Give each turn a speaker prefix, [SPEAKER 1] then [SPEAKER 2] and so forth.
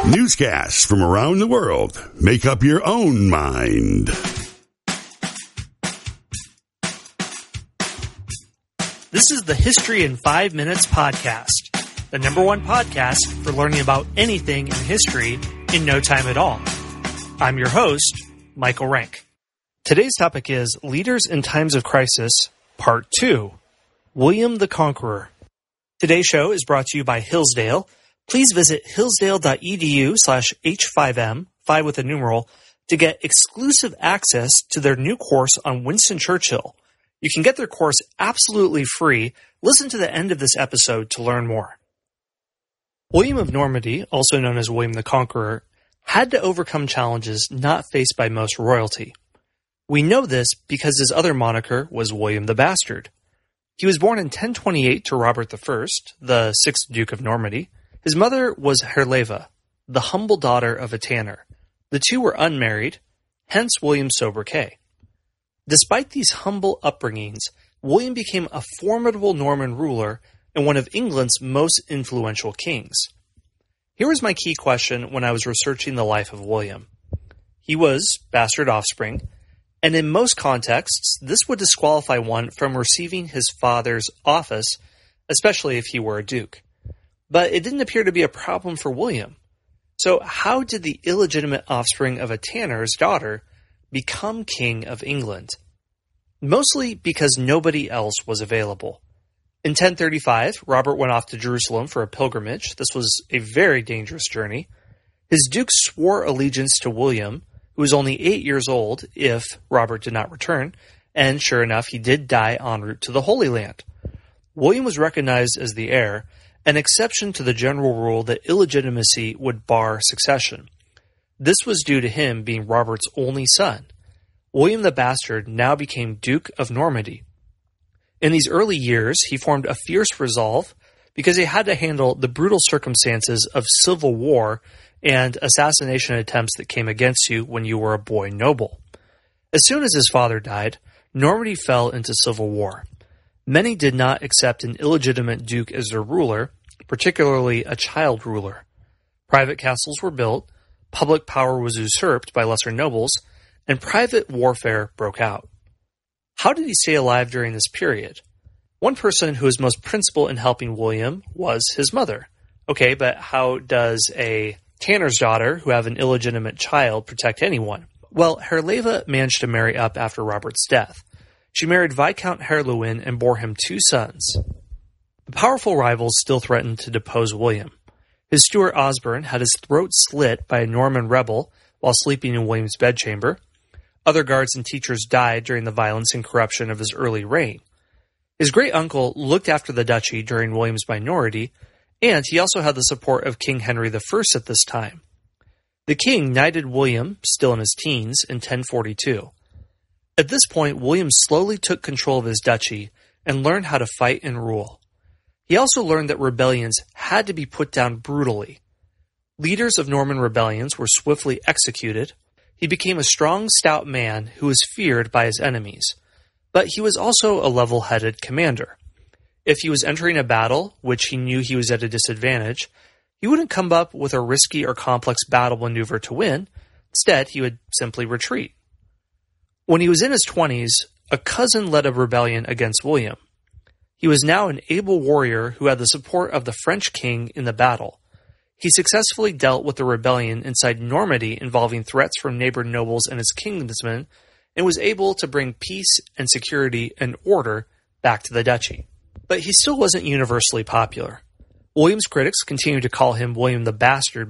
[SPEAKER 1] Newscasts from around the world. Make up your own mind.
[SPEAKER 2] This is the History in 5 Minutes podcast, the number one podcast for learning about anything in history in no time at all. I'm your host, Michael Rank. Today's topic is Leaders in Times of Crisis, Part 2, William the Conqueror. Today's show is brought to you by Hillsdale. Please visit hillsdale.edu/H5M, 5 with a numeral, to get exclusive access to their new course on Winston Churchill. You can get their course absolutely free. Listen to the end of this episode to learn more. William of Normandy, also known as William the Conqueror, had to overcome challenges not faced by most royalty. We know this because his other moniker was William the Bastard. He was born in 1028 to Robert I, the 6th Duke of Normandy. His mother was Herleva, the humble daughter of a tanner. The two were unmarried, hence William's sobriquet. Despite these humble upbringings, William became a formidable Norman ruler and one of England's most influential kings. Here was my key question when I was researching the life of William. He was bastard offspring, and in most contexts, this would disqualify one from receiving his father's office, especially if he were a duke. But it didn't appear to be a problem for William. So how did the illegitimate offspring of a tanner's daughter become king of England? Mostly because nobody else was available. In 1035, Robert went off to Jerusalem for a pilgrimage. This was a very dangerous journey. His duke swore allegiance to William, who was only 8 years old if Robert did not return, and sure enough, he did die en route to the Holy Land. William was recognized as the heir, an exception to the general rule that illegitimacy would bar succession. This was due to him being Robert's only son. William the Bastard now became Duke of Normandy. In these early years, he formed a fierce resolve because he had to handle the brutal circumstances of civil war and assassination attempts that came against you when you were a boy noble. As soon as his father died, Normandy fell into civil war. Many did not accept an illegitimate duke as their ruler, particularly a child ruler. Private castles were built, public power was usurped by lesser nobles, and private warfare broke out. How did he stay alive during this period? One person who was most principal in helping William was his mother. Okay, but how does a tanner's daughter who have an illegitimate child protect anyone? Well, Herleva managed to marry up after Robert's death. She married Viscount Herluin and bore him 2 sons. The powerful rivals still threatened to depose William. His steward Osborne had his throat slit by a Norman rebel while sleeping in William's bedchamber. Other guards and teachers died during the violence and corruption of his early reign. His great-uncle looked after the duchy during William's minority, and he also had the support of King Henry I at this time. The king knighted William, still in his teens, in 1042. At this point, William slowly took control of his duchy and learned how to fight and rule. He also learned that rebellions had to be put down brutally. Leaders of Norman rebellions were swiftly executed. He became a strong, stout man who was feared by his enemies. But he was also a level-headed commander. If he was entering a battle, which he knew he was at a disadvantage, he wouldn't come up with a risky or complex battle maneuver to win. Instead, he would simply retreat. When he was in his 20s, a cousin led a rebellion against William. He was now an able warrior who had the support of the French king in the battle. He successfully dealt with the rebellion inside Normandy involving threats from neighbor nobles and his kinsmen, and was able to bring peace and security and order back to the duchy. But he still wasn't universally popular. William's critics continued to call him William the Bastard